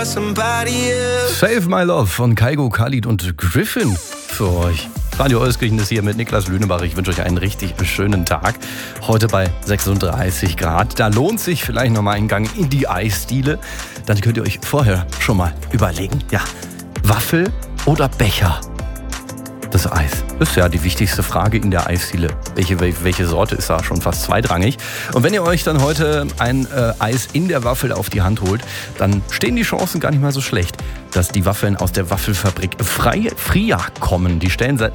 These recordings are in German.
Save My Love von Kygo, Khalid und Griffin für euch. Radio Euskirchen ist hier mit Niklas Lünebach. Ich wünsche euch einen richtig schönen Tag. Heute bei 36 Grad. Da lohnt sich vielleicht nochmal ein Gang in die Eisdiele. Dann könnt ihr euch vorher schon mal überlegen, ja, Waffel oder Becher? Das Eis ist ja die wichtigste Frage in der Eisdiele. Welche Sorte ist da schon fast zweitrangig? Und wenn ihr euch dann heute ein Eis in der Waffel auf die Hand holt, dann stehen die Chancen gar nicht mal so schlecht, dass die Waffeln aus der Waffelfabrik Fria kommen. Die stellen seit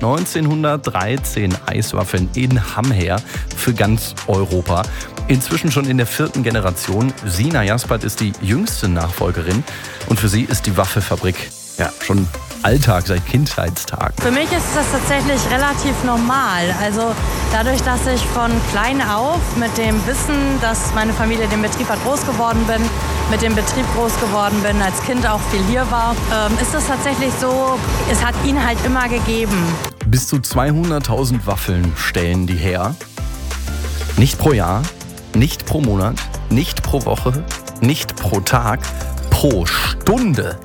1913 Eiswaffeln in Hamm her für ganz Europa. Inzwischen schon in der 4. Generation. Sina Jaspert ist die jüngste Nachfolgerin und für sie ist die Waffelfabrik ja schon Alltag, seit Kindheitstagen. Für mich ist das tatsächlich relativ normal. Also dadurch, dass ich von klein auf mit dem Wissen, dass meine Familie den Betrieb hat, groß geworden bin, mit dem Betrieb groß geworden bin, als Kind auch viel hier war, ist es tatsächlich so, es hat ihn halt immer gegeben. Bis zu 200.000 Waffeln stellen die her. Nicht pro Jahr, nicht pro Monat, nicht pro Woche, nicht pro Tag, pro Stunde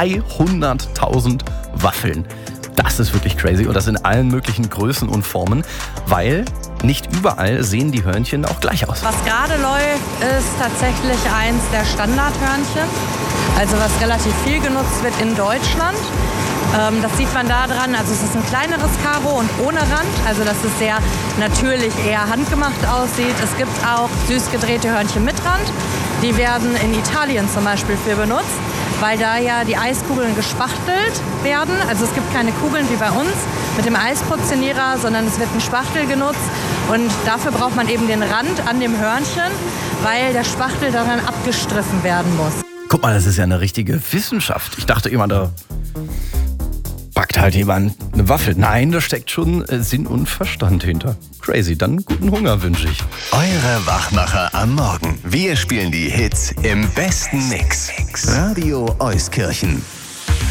200.000 Waffeln. Das ist wirklich crazy und das in allen möglichen Größen und Formen, weil nicht überall sehen die Hörnchen auch gleich aus. Was gerade läuft, ist tatsächlich eins der Standardhörnchen, also was relativ viel genutzt wird in Deutschland. Das sieht man da dran, also es ist ein kleineres Karo und ohne Rand, also dass es sehr natürlich eher handgemacht aussieht. Es gibt auch süß gedrehte Hörnchen mit Rand, die werden in Italien zum Beispiel für benutzt, weil da ja die Eiskugeln gespachtelt werden. Also es gibt keine Kugeln wie bei uns mit dem Eisportionierer, sondern es wird ein Spachtel genutzt und dafür braucht man eben den Rand an dem Hörnchen, weil der Spachtel daran abgestriffen werden muss. Guck mal, das ist ja eine richtige Wissenschaft. Ich dachte immer, da packt halt jemand eine Waffel. Nein, da steckt schon Sinn und Verstand hinter. Crazy, dann guten Hunger wünsche ich. Eure Wachmacher am Morgen. Wir spielen die Hits im besten Mix. Radio Euskirchen.